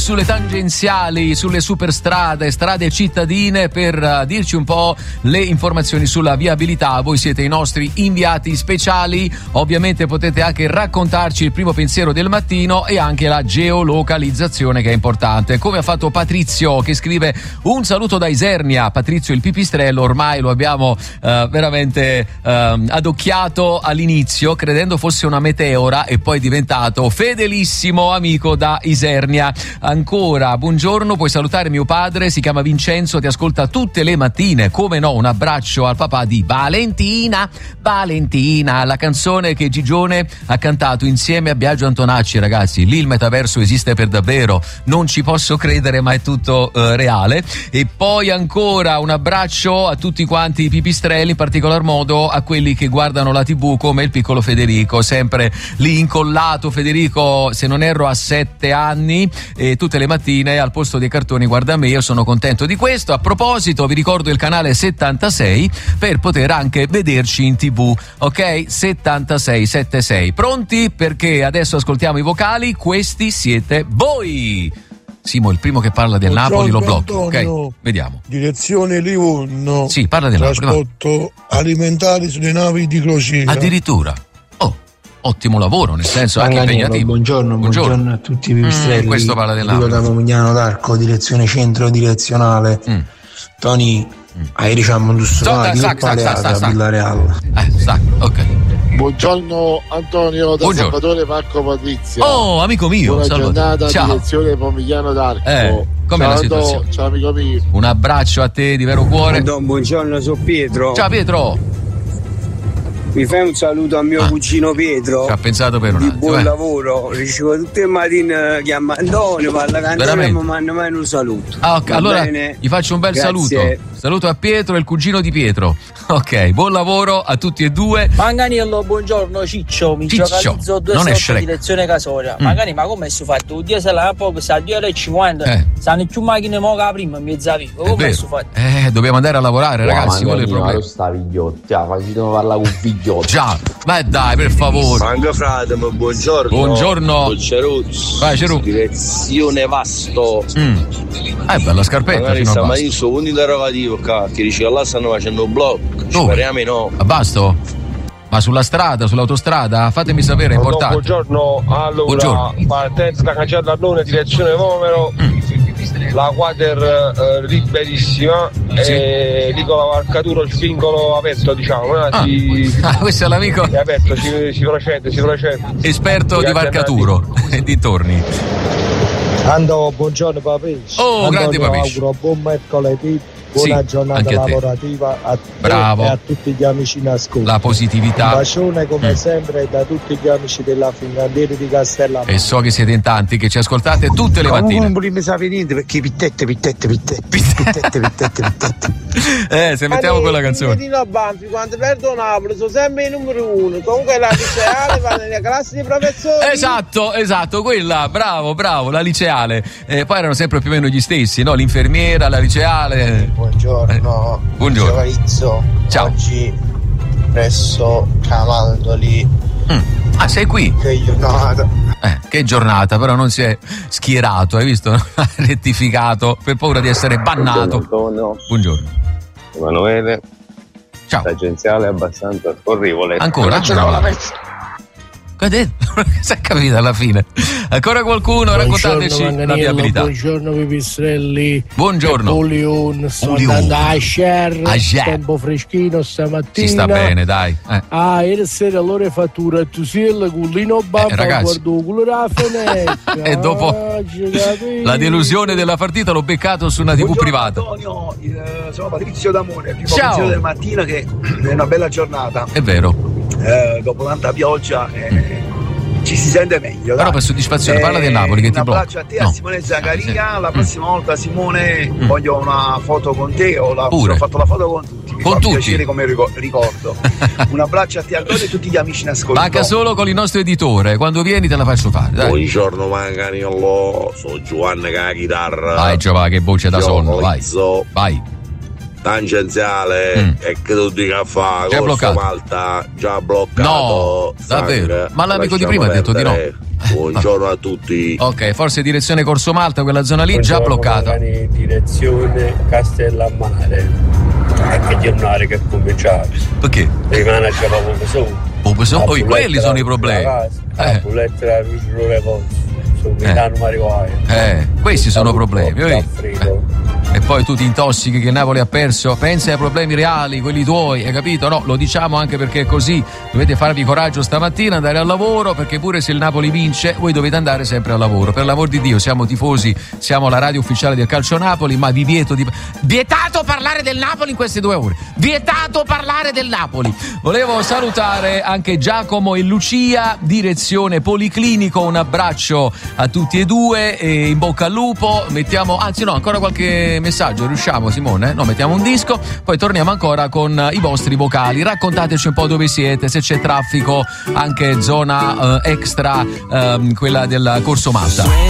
sulle tangenziali, sulle superstrade, strade cittadine per dirci un po' le informazioni sulla viabilità. Voi siete i nostri inviati speciali, ovviamente potete anche raccontarci il primo pensiero del mattino e anche la geolocalizzazione che è importante, come ha fatto Patrizio che scrive un saluto da Isernia. Patrizio il pipistrello ormai lo abbiamo veramente adocchiato all'inizio credendo fosse una meteora e poi è diventato fedelissimo amico da Isernia. Ancora, buongiorno, puoi salutare mio padre, si chiama Vincenzo, ti ascolta tutte le mattine, come no, un abbraccio al papà di Valentina, la canzone che Gigione ha cantato insieme a Biagio Antonacci. Ragazzi, lì il metaverso esiste per davvero, non ci posso credere ma è tutto reale. E poi ancora un abbraccio a tutti quanti i pipistrelli, in particolar modo a quelli che guardano la TV come il piccolo Federico, sempre lì incollato. Federico, se non erro, ha 7 anni e tutte le mattine al posto dei cartoni guarda me. Io sono contento di questo. A proposito, vi ricordo il canale 76 per poter anche vederci in TV, ok? 7676. Pronti? Perché adesso ascoltiamo i vocali. Questi siete voi. Simo, il primo che parla del Napoli lo blocchi, ok? Vediamo. Direzione Livorno. Sì, parla del Napoli. Trasporto alimentari sulle navi di crociera. Addirittura. Ottimo lavoro, nel senso anche impegnativo. Buongiorno a tutti i pipistrelli. Questo parla del Napoli. Da Pomigliano d'Arco, direzione centro direzionale. Tony, hai diciamo industriale di Villareal. Ok. Buongiorno Antonio da Salvatore Marco Patrizia. Oh, amico mio. Buona giornata, ciao. direzione Pomigliano d'Arco. Com'è la situazione? Ciao amico mio. Un abbraccio a te di vero cuore. Buongiorno, sono Pietro. Ciao Pietro. Mi fai un saluto a mio cugino Pietro. Ci ha pensato per un attimo. Buon lavoro. Ricevo tutte le mattine, chiama Antonio, parla canzone e mi manda mai un saluto. Ok, allora gli faccio un bel saluto. Saluto a Pietro e il cugino di Pietro. Ok, buon lavoro a tutti e due. Manganiello, buongiorno Ciccio. Mi giocalizzo 2 soldi direzione Casoria. Magari, ma come si fatto? Un dia se la poco, sa 2,50 stanno più macchine mo che la prima mezza vita. Come si fatto? Dobbiamo andare a lavorare, ragazzi. Qual è il problema? Facciamo parlare con figliotti. Già, ma dai, per favore. Manca fratello, buongiorno. Buongiorno. Vai, Ceruzzo. Direzione Vasto. Bella scarpetta. Magari ma io sono un interrogativo qua, che dice che là stanno facendo un blog. Speriamo no. A Vasto? Ma sulla strada, sull'autostrada? Fatemi sapere, è importante. Buongiorno, allora, buongiorno. Partenza da Cancello Arlone, direzione Vomero. La quater liberissima e lì con la varcatura il vincolo aperto, diciamo. Questo è l'amico. È aperto, si procede. Esperto di varcaturo e dintorni. Buongiorno Papis. Grande Papis. Auguro buon mercoledì. Buona giornata lavorativa a te e a tutti gli amici in ascolto. La positività. Un bacione come sempre da tutti gli amici della Finlandieri di Castellamare. E so che siete in tanti che ci ascoltate tutte le mattine. Non mi sa niente perché pittette. Se mettiamo quella canzone. Banfi, quando perdo Napoli sono sempre il numero 1. Comunque la liceale va nelle classi di professori. Esatto, quella, bravo, la liceale. Poi erano sempre più o meno gli stessi, no? L'infermiera, la liceale. Buongiorno. Giocalizzo. Ciao. Oggi presso Camaldoli. Sei qui? Che giornata. Che giornata, però non si è schierato, hai visto? Ha rettificato per paura di essere bannato. Buongiorno. Emanuele. Ciao. L'agenziale è abbastanza orribile. Ancora? Si è capito alla fine. Ancora qualcuno? Raccontateci la viabilità. Buongiorno pipistrelli. Buongiorno. Bulion. Sto andando a Sher. Tempo freschino stamattina. Si sta bene, dai. Ieri sera allora fattura tu sei con Lino Bamba. Guardo quello della finestra. E dopo la delusione della partita l'ho beccato su una TV privata. Antonio, sono Patrizio D'Amore. Primo ciao. Pensiero del mattino che è una bella giornata. È vero. Dopo tanta pioggia ci si sente meglio. Però per soddisfazione parla del Napoli che ti blocca. Un abbraccio a te, a Simone Zaccaria. La prossima volta Simone voglio una foto con te ho fatto la foto con tutti. Mi fa piacere come ricordo. Un abbraccio a te Antonio e a tutti gli amici in ascolto. Manca solo con il nostro editore. Quando vieni te la faccio fare, dai. Buongiorno Manganiello, sono Giovanni con la chitarra. Vai Giovanni, che voce da sonno, vai. Tangenziale e che tu dica fa Corso Malta già bloccato. No, davvero. Ma l'amico di prima ha detto di no. Buongiorno a tutti. Ok, forse direzione Corso Malta, quella zona lì già bloccata. Direzione Castellammare. Che giornale che è cominciato. Perché? Rimane già poco solo. Quelli sono i problemi. La bolletta della Milano Marijuana. Questi sono problemi. E poi tu ti intossichi che Napoli ha perso, pensa ai problemi reali, quelli tuoi, hai capito? No, lo diciamo anche perché è così, dovete farvi coraggio stamattina, andare al lavoro, perché pure se il Napoli vince voi dovete andare sempre al lavoro, per l'amor di Dio, siamo tifosi, siamo la radio ufficiale del Calcio Napoli, ma vi vietato parlare del Napoli in queste 2 ore, vietato parlare del Napoli. Volevo salutare anche Giacomo e Lucia, direzione Policlinico, un abbraccio a tutti e due e in bocca al lupo. Mettiamo, anzi no, ancora qualche messaggio, riusciamo Simone? No, mettiamo un disco, poi torniamo ancora con i vostri vocali, raccontateci un po' dove siete, se c'è traffico, anche zona extra, quella del Corso Malta.